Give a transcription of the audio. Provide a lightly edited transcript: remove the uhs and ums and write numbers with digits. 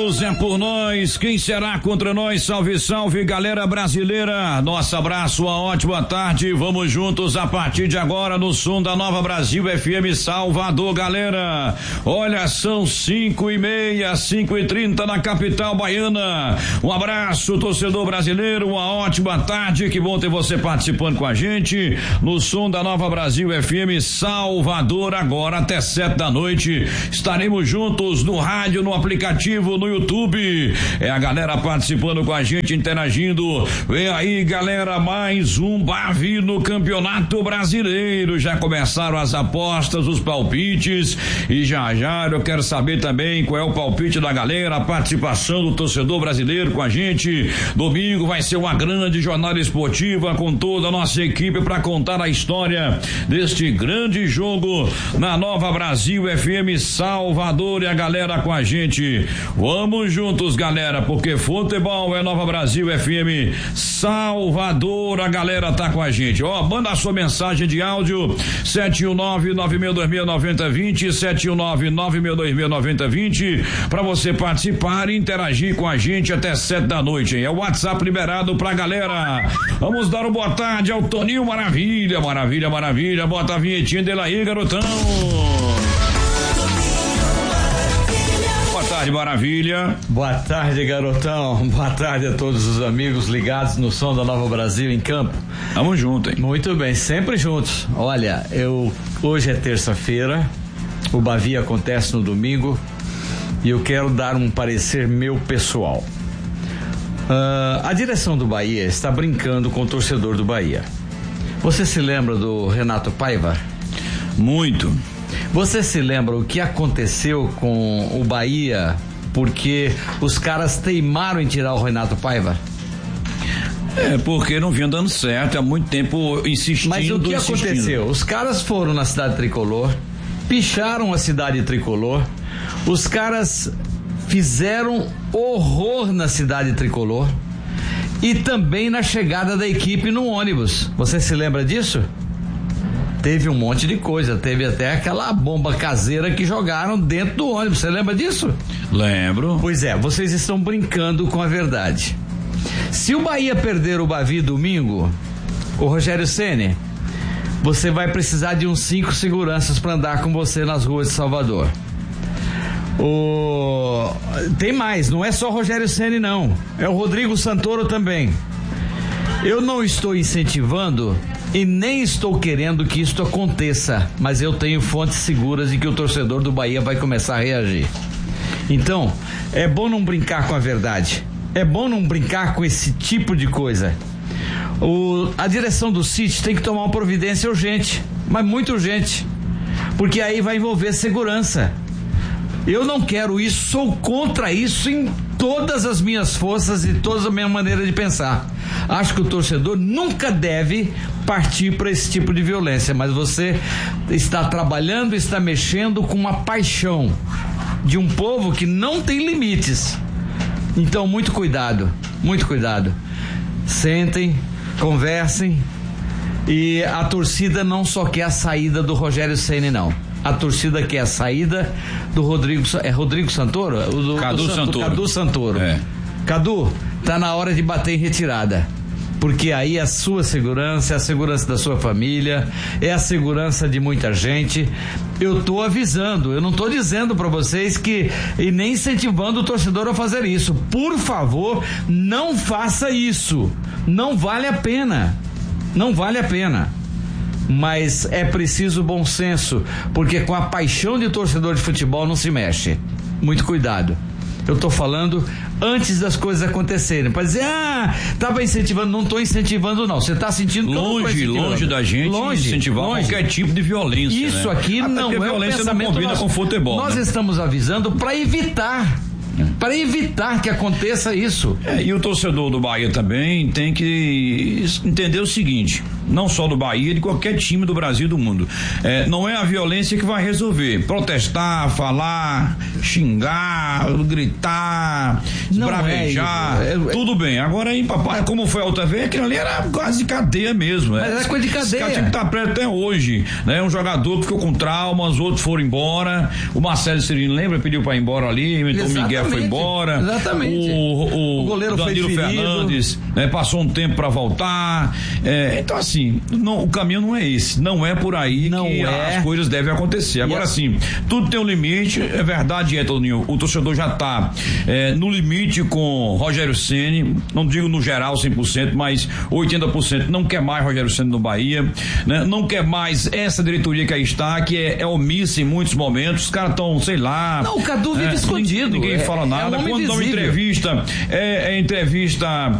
Deus é por nós, quem será contra nós? Salve, salve, galera brasileira. Nosso abraço, uma ótima tarde. Vamos juntos a partir de agora no som da Nova Brasil FM Salvador, galera. Olha, são 5:30, 5:30 na capital baiana. Um abraço, torcedor brasileiro, uma ótima tarde. Que bom ter você participando com a gente no som da Nova Brasil FM Salvador. Agora até 7 da noite estaremos juntos no rádio, no aplicativo, no YouTube. É a galera participando com a gente, interagindo. Vem aí, galera, mais um Bavi no Campeonato Brasileiro. Já começaram as apostas, os palpites, e já eu quero saber também qual é o palpite da galera, a participação do torcedor brasileiro com a gente. Domingo vai ser uma grande jornada esportiva com toda a nossa equipe para contar a história deste grande jogo na Nova Brasil FM Salvador, e a galera com a gente. Vamos juntos, galera, porque futebol é Nova Brasil FM Salvador. A galera tá com a gente. Manda a sua mensagem de áudio 719-9626-9020, 719-9626-9020, para você participar e interagir com a gente até 7 da noite, hein? É o WhatsApp liberado pra galera. Vamos dar uma boa tarde ao Toninho Maravilha. Bota a vinhetinha dele aí, garotão. Boa tarde, Maravilha. Boa tarde, garotão. Boa tarde a todos os amigos ligados no som da Nova Brasil em campo. Tamo junto, hein? Muito bem, sempre juntos. Olha, hoje é terça-feira, o Bavi acontece no domingo e eu quero dar um parecer meu pessoal. A direção do Bahia está brincando com o torcedor do Bahia. Você se lembra do Renato Paiva? Muito. Você se lembra o que aconteceu com o Bahia porque os caras teimaram em tirar o Renato Paiva? Porque não vinha dando certo, há muito tempo insistindo. Mas o que aconteceu? Os caras foram na cidade tricolor, picharam a cidade tricolor, os caras fizeram horror na cidade tricolor e também na chegada da equipe no ônibus. Você se lembra disso? Teve um monte de coisa, teve até aquela bomba caseira que jogaram dentro do ônibus. Você lembra disso? Lembro. Pois é, vocês estão brincando com a verdade. Se o Bahia perder o Bavi domingo, o Rogério Ceni, você vai precisar de uns 5 seguranças para andar com você nas ruas de Salvador. Tem mais, não é só o Rogério Ceni não, é o Rodrigo Santoro também. Eu não estou incentivando e nem estou querendo que isso aconteça, mas eu tenho fontes seguras de que o torcedor do Bahia vai começar a reagir. Então, é bom não brincar com a verdade, é bom não brincar com esse tipo de coisa. A direção do City tem que tomar uma providência urgente, mas muito urgente, porque aí vai envolver segurança. Eu não quero isso, sou contra isso em todas as minhas forças e toda a minha maneira de pensar. Acho que o torcedor nunca deve partir para esse tipo de violência, mas você está trabalhando, está mexendo com uma paixão de um povo que não tem limites. Então, muito cuidado, muito cuidado. Sentem, conversem, e a torcida não só quer a saída do Rogério Ceni, não. A torcida quer a saída do Rodrigo Santoro? Cadu Santoro. Cadu, tá na hora de bater em retirada, porque aí é a sua segurança, é a segurança da sua família, é a segurança de muita gente. Eu tô avisando, eu não tô dizendo para vocês e nem incentivando o torcedor a fazer isso. Por favor, não faça isso, não vale a pena, mas é preciso bom senso, porque com a paixão de torcedor de futebol não se mexe. Muito cuidado. Eu tô falando antes das coisas acontecerem, para dizer, tava incentivando. Não tô incentivando, não. Você tá sentindo que longe da gente incentivar qualquer tipo de violência. Isso, né? Aqui até não é violência, não combina com futebol. Nós estamos avisando para evitar que aconteça isso. E o torcedor do Bahia também tem que entender o seguinte, não só do Bahia, de qualquer time do Brasil e do mundo, não é a violência que vai resolver. Protestar, falar, xingar, gritar, esbravejar, tudo bem. Agora aí, papai, como foi a outra vez, aquilo ali era quase cadeia mesmo. Mas era coisa de cadeia. Esse cara tinha que estar preso até hoje, né? Um jogador que ficou com traumas, outros foram embora. O Marcelo Cirino, lembra? Pediu pra ir embora ali, então o Miguel foi embora. Exatamente. O goleiro Danilo Fernandes, né, passou um tempo pra voltar. Então, assim, o caminho não é esse. Não é por aí que as coisas devem acontecer. Agora sim, tudo tem um limite. É verdade, Toninho. O torcedor já tá no limite com Rogério Ceni. Não digo no geral 100%, mas 80% não quer mais Rogério Ceni no Bahia, né? Não quer mais essa diretoria que aí está, que é omissa em muitos momentos. Os caras estão, sei lá. Não, o Cadu vive escondido. Ninguém fala nada. Quando dá uma entrevista, entrevista